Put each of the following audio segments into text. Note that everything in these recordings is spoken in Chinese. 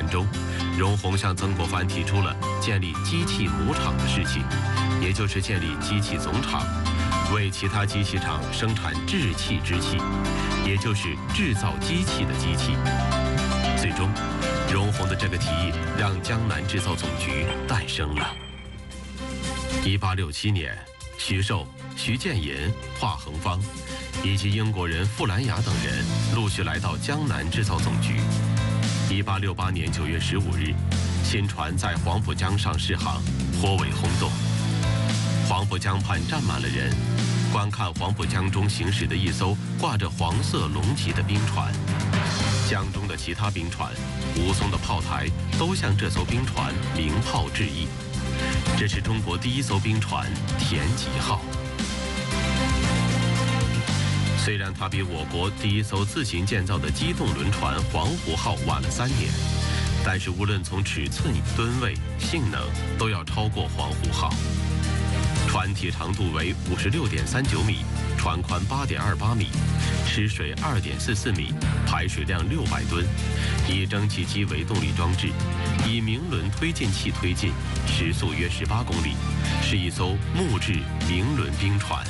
中，荣闳向曾国藩提出了建立机器母厂的事情，也就是建立机器总厂，为其他机器厂生产制器之器，也就是制造机器的机器。最终，荣闳的这个提议让江南制造总局诞生了。1867年，徐寿、徐建寅、华恒芳以及英国人傅兰雅等人陆续来到江南制造总局。1868年9月15日，新船在黄浦江上试航，颇为轰动。黄浦江畔站满了人，观看黄浦江中行驶的一艘挂着黄色龙旗的冰船。江中的其他冰船、吴淞的炮台都向这艘冰船鸣炮致意。这是中国第一艘冰船田吉号。虽然它比我国第一艘自行建造的机动轮船黄湖号晚了3年，但是无论从尺寸、吨位、性能，都要超过黄湖号。船体长度为56.39米，船宽8.28米，吃水2.44米，排水量600吨，以蒸汽机为动力装置，以明轮推进器推进，时速约18公里，是一艘木质明轮冰船。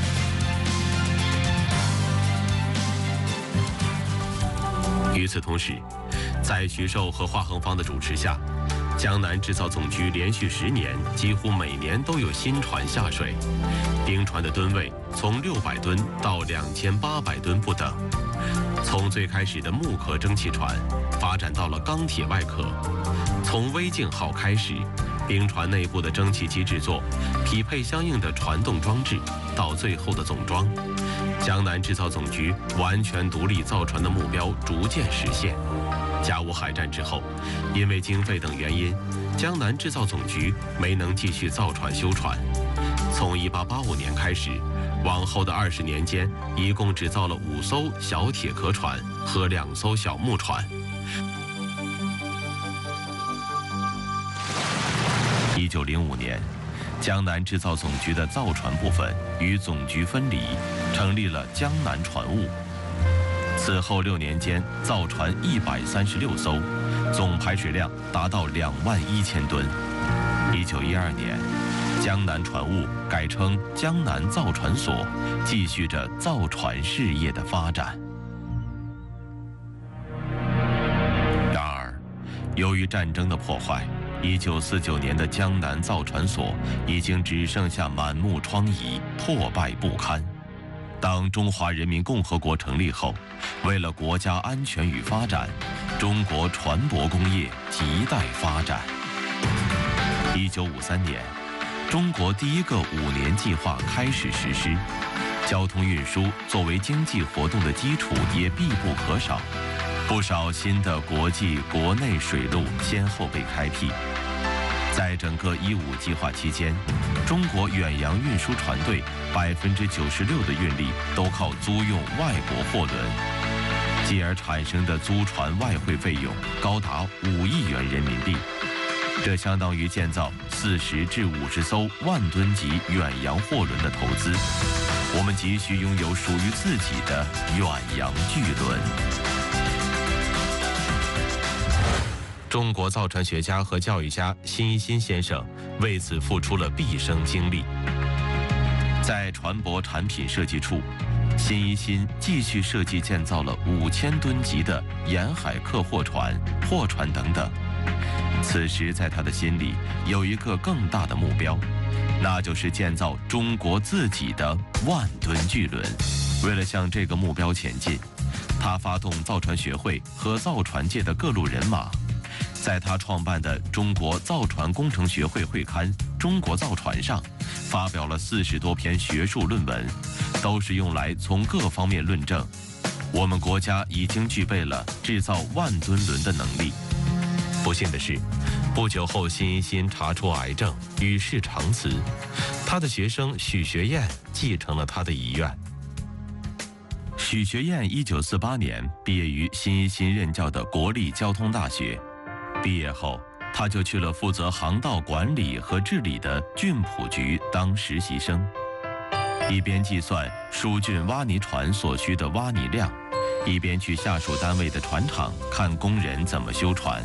与此同时，在徐寿和华恒芳的主持下，江南制造总局连续10年，几乎每年都有新船下水，冰船的吨位从600吨到2800吨不等。从最开始的木壳蒸汽船，发展到了钢铁外壳。从威静号开始，冰船内部的蒸汽机制作，匹配相应的传动装置，到最后的总装，江南制造总局完全独立造船的目标逐渐实现。甲午海战之后，因为经费等原因，江南制造总局没能继续造船修船。从1885年开始，往后的20年间，一共只造了5艘小铁壳船和2艘小木船。1905年，江南制造总局的造船部分与总局分离，成立了江南船务。此后6年间，造船136艘，总排水量达到21000吨。1912年，江南船务改称江南造船所，继续着造船事业的发展。然而，由于战争的破坏，1949年的江南造船所已经只剩下满目疮痍，破败不堪。当中华人民共和国成立后，为了国家安全与发展，中国船舶工业亟待发展。1953年，中国第一个5年计划开始实施，交通运输作为经济活动的基础也必不可少，不少新的国际、国内水路先后被开辟。在整个15计划期间，中国远洋运输船队96%的运力都靠租用外国货轮，继而产生的租船外汇费用高达5亿元人民币，这相当于建造40至50艘万吨级远洋货轮的投资。我们急需拥有属于自己的远洋巨轮。中国造船学家和教育家辛一新先生为此付出了毕生精力。在船舶产品设计处，辛一新继续设计建造了5000吨级的沿海客货船、货船等等。此时在他的心里有一个更大的目标，那就是建造中国自己的万吨巨轮。为了向这个目标前进，他发动造船学会和造船界的各路人马，在他创办的中国造船工程学会会刊《中国造船》上，发表了40多篇学术论文，都是用来从各方面论证我们国家已经具备了制造万吨轮的能力。不幸的是，不久后辛一新查出癌症，与世长辞。他的学生许学燕继承了他的遗愿。许学燕1948年毕业于辛一新任教的国立交通大学。毕业后，他就去了负责航道管理和治理的浚浦局当实习生，一边计算疏浚挖泥船所需的挖泥量，一边去下属单位的船厂看工人怎么修船。